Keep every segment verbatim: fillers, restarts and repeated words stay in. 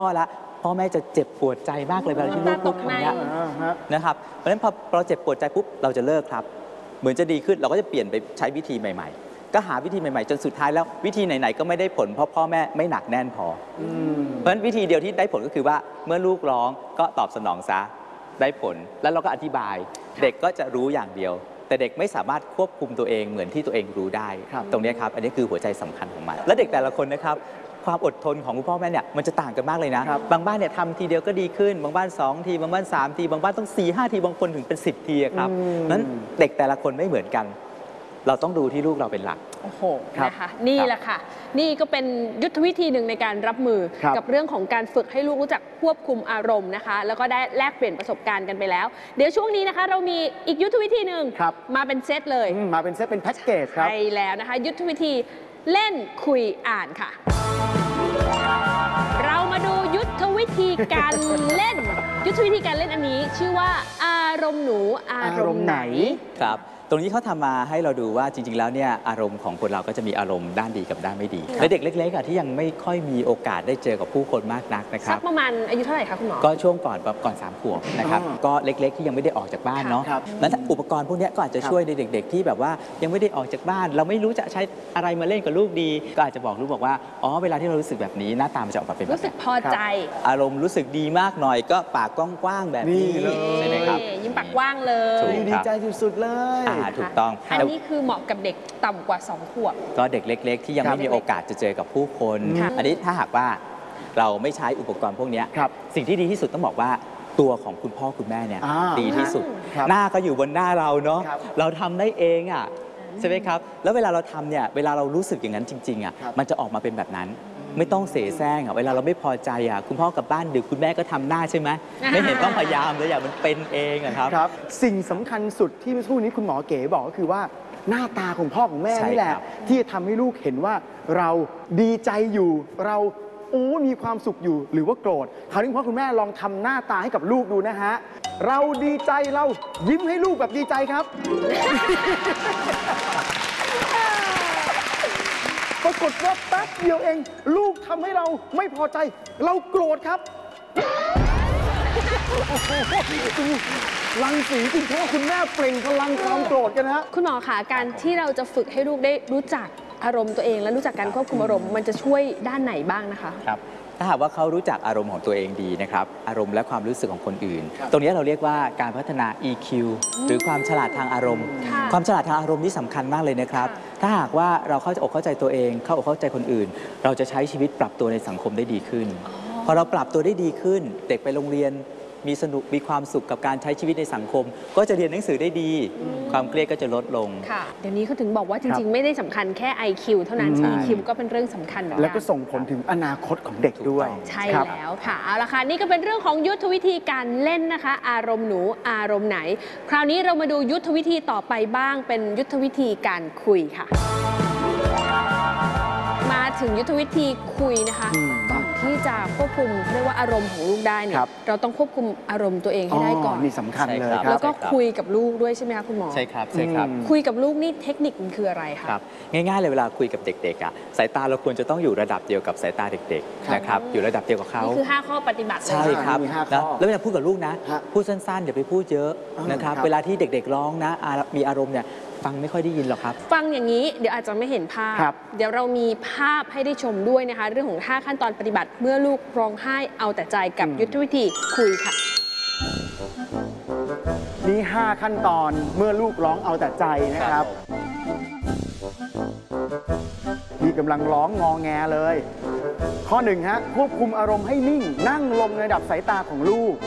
พ่อละพ่อแม่จะเจ็บปวดใจมากเลยเวลาที่ลูกลูกทำเนี้ยนะครับเพราะฉะนั้นพอเราเจ็บปวดใจปุ๊บเราจะเลิกครับเหมือนจะดีขึ้นเราก็จะเปลี่ยนไปใช้วิธีใหม่ๆก็หาวิธีใหม่ๆจนสุดท้ายแล้ววิธีไหนๆก็ไม่ได้ผลเพราะพ่อแม่ไม่หนักแน่นพอเพราะฉะนั้นวิธีเดียวที่ได้ผลก็คือว่าเมื่อลูกร้องก็ตอบสนองซะได้ผลแล้วเราก็อธิบายเด็กก็จะรู้อย่างเดียวแต่เด็กไม่สามารถควบคุมตัวเองเหมือนที่ตัวเองรู้ได้ตรงนี้ครับอันนี้คือหัวใจสำคัญของมันและเด็กแต่ละคนนะครับความอดทนของคุณพ่อแม่เนี่ยมันจะต่างกันมากเลยนะบางบ้านเนี่ยทำทีเดียวก็ดีขึ้นบางบ้านสองทีบางบ้านสามทีบางบ้านต้องสี่ห้าทีบางคนถึงเป็นสิบทีครับนั้นเด็กแต่ละคนไม่เหมือนกันเราต้องดูที่ลูกเราเป็นหลักโอ้โหนะคะนี่แหละค่ะนี่ก็เป็นยุทธวิธีหนึ่งในการรับมือกับเรื่องของการฝึกให้ลูกรู้จักควบคุมอารมณ์นะคะแล้วก็ได้แลกเปลี่ยนประสบการณ์กันไปแล้วเดี๋ยวช่วงนี้นะคะเรามีอีกยุทธวิธีหนึ่งมาเป็นเซตเลยมาเป็นเซตเป็นแพ็กเกจครับใช่แล้วนะคะยุทธวิธีเล่นคุยอ่านค่ะเรามาดูยุทธวิธีการเล่นยุทธวิธีการเล่นอันนี้ชื่อว่าอารมณ์หนูอารมณ์ไหนครับตรงนี้เขาทำมาให้เราดูว่าจริงๆแล้วเนี่ยอารมณ์ของคนเราก็จะมีอารมณ์ด้านดีกับด้านไม่ดีและเด็กเล็กๆที่ยังไม่ค่อยมีโอกาสได้เจอกับผู้คนมากนักนะครับสักประมาณอายุเท่าไหร่คะคุณหมอก็ช่วงก่อนก่อนสามขวบนะครับก็เล็กๆที่ยังไม่ได้ออกจากบ้านเนาะแล้วอุปกรณ์พวกนี้ก็อาจจะช่วยในเด็กๆที่แบบว่ายังไม่ได้ออกจากบ้านเราไม่รู้จะใช้อะไรมาเล่นกับลูกดีก็อาจจะบอกลูกบอกว่าอ๋อเวลาที่เรารู้สึกแบบนี้หน้าตามันจะออกมาเป็นแบบรู้สึกพอใจอารมณ์รู้สึกดีมากหน่อยก็ปากกว้างๆแบบนี้ใช่ไหมครับยิ้มปากกว้างเลยดีใจสุดๆเลยถูกต้องอันนี้คือเหมาะกับเด็กต่ำกว่าสองขวบก็เด็กเล็กๆที่ยังไม่มีโอกาสจะเจอกับผู้คนอันนี้ถ้าหากว่าเราไม่ใช้อุปกรณ์พวกนี้สิ่งที่ดีที่สุดต้องบอกว่าตัวของคุณพ่อคุณแม่เนี่ยดีที่สุดหน้าก็อยู่บนหน้าเราเนาะเราทำได้เองอ่ะใช่ไหมครับแล้วเวลาเราทำเนี่ยเวลาเรารู้สึกอย่างนั้นจริงๆอ่ะมันจะออกมาเป็นแบบนั้นไม่ต้องเสแสร้งอ่ะเวลาเราไม่พอใจอ่ะคุณพ่อกลับบ้านดึกคุณแม่ก็ทำหน้าใช่ไหมไม่เห็นต้องพยายามเลยอย่างมันเป็นเองอะครับสิ่งสำคัญสุดที่เมื่อสักครู่นี้คุณหมอเก๋บอกก็คือว่าหน้าตาของพ่อของแม่นี่แหละที่จะทำให้ลูกเห็นว่าเราดีใจอยู่เราโอ้มีความสุขอยู่หรือว่าโกรธคราวนี้คุณพ่อคุณแม่ลองทำหน้าตาให้กับลูกดูนะฮะเราดีใจเรายิ้มให้ลูกแบบดีใจครับปรากฏว่าแป๊บเดียวเองลูกทำให้เราไม่พอใจเราโกรธครับลังสีคุณพ่อคุณแม่เปล่งพลังความโกรธกันนะคุณหมอคะการที่เราจะฝึกให้ลูกได้รู้จักอารมณ์ตัวเองและรู้จักการควบคุมอารมณ์มันจะช่วยด้านไหนบ้างนะคะครับถ้าหากว่าเขารู้จักอารมณ์ของตัวเองดีนะครับอารมณ์และความรู้สึกของคนอื่นตรงนี้เราเรียกว่าการพัฒนา อี คิว หรือความฉลาดทางอารมณ์ความฉลาดทางอารมณ์นี่สำคัญมากเลยนะครับถ้าหากว่าเราเข้าใจอกเข้าใจตัวเองเข้าอกเข้าใจคนอื่นเราจะใช้ชีวิตปรับตัวในสังคมได้ดีขึ้นพอเราปรับตัวได้ดีขึ้นเด็กไปโรงเรียนมีสนุกมีความสุขกับการใช้ชีวิตในสังคมก็จะเรียนหนังสือได้ดีความเครียดก็จะลดลงค่ะเดี๋ยวนี้เขาถึงบอกว่าจริงๆไม่ได้สำคัญแค่ ไอ คิว เท่านั้น อี คิว ก็เป็นเรื่องสำคัญแล้วก็ส่งผลถึงอนาคตของเด็กด้วยใช่แล้วค่ะเอาละค่ะนี่ก็เป็นเรื่องของยุทธวิธีการเล่นนะคะอารมณ์หนูอารมณ์ไหนคราวนี้เรามาดูยุทธวิธีต่อไปบ้างเป็นยุทธวิธีการคุยค่ะมาถึงยุทธวิธีคุยนะคะก่อนที่จะควบคุมเรียกว่าอารมณ์ของลูกได้เนี่ยเราต้องควบคุมอารมณ์ตัวเองให้ได้ก่อนนี่สำคัญเลยครับแล้วก็คุยกับลูกด้วยใช่ไหมคะคุณหมอใช่ครับใช่ครับคุยกับลูกนี่เทคนิคมันคืออะไรคะครับง่ายๆเลยเวลาคุยกับเด็กๆอ่ะสายตาเราควรจะต้องอยู่ระดับเดียวกับสายตาเด็กๆนะครับอยู่ระดับเดียวกับเขานี่คือห้าข้อปฏิบัติใช่ครับแล้วเวลาพูดกับลูกนะพูดสั้นๆอย่าไปพูดเยอะนะครับเวลาที่เด็กๆร้องนะมีอารมณ์เนี่ยฟังไม่ค่อยได้ยินหรอกครับฟังอย่างนี้เดี๋ยวอาจจะไม่เห็นภาพเดี๋ยวเรามีภาพให้ได้ชมด้วยนะคะเรื่องของห้าขั้นตอนปฏิบัติเมื่อลูกร้องไห้เอาแต่ใจกับยุทธวิธีคุยค่ะนี่ห้าขั้นตอนเมื่อลูกร้องเอาแต่ใจนะครับนี่กำลังร้องงอแงเลยข้อหนึ่งฮะควบคุมอารมณ์ให้นิ่งนั่งลงในระดับสายตาของลูก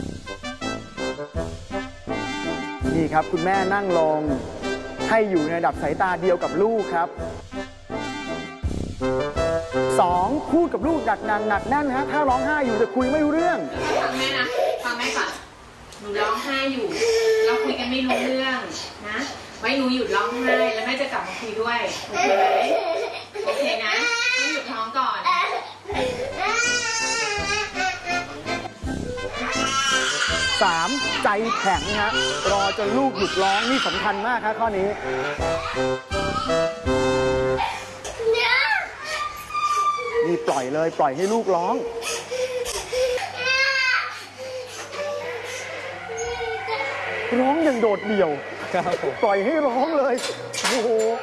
นี่ครับคุณแม่นั่งลงให้อยู่ในระดับสายตาเดียวกับลูกครับสองพูดกับลูกหนักหนักหนักแน่นฮะถ้าร้องไห้อยู่จะคุยไม่รู้เรื่องฟังแม่นะฟังแม่ก่อนหนูร้องไห้อยู่เราคุยกันไม่รู้เรื่องนะไว้หนูหยุดร้องไห้แล้วแม่จะกลับมาคุยด้วยโอเคไหมโอเคนะต้องหยุดท้องก่อนสามใจแข็งฮะรอจนลูกหยุดร้องนี่สำคัญมากครับข้อนี้นี่ปล่อยเลยปล่อยให้ลูกร้องร้องอย่างโดดเดี่ยวครับผมปล่อยให้ร้องเลย โอ้โห